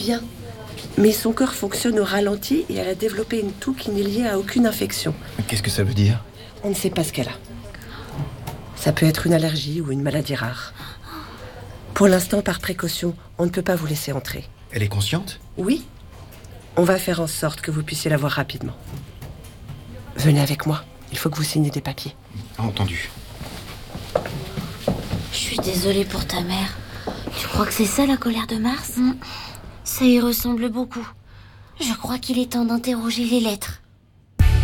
bien. Mais son cœur fonctionne au ralenti et elle a développé une toux qui n'est liée à aucune infection. Qu'est-ce que ça veut dire? On ne sait pas ce qu'elle a. Ça peut être une allergie ou une maladie rare. Pour l'instant, par précaution, on ne peut pas vous laisser entrer. Elle est consciente? Oui. On va faire en sorte que vous puissiez la voir rapidement. Venez avec moi. Il faut que vous signiez des papiers. Entendu. Je suis désolée pour ta mère. Tu crois que c'est ça la colère de Mars? Ça y ressemble beaucoup. Je crois qu'il est temps d'interroger les lettres.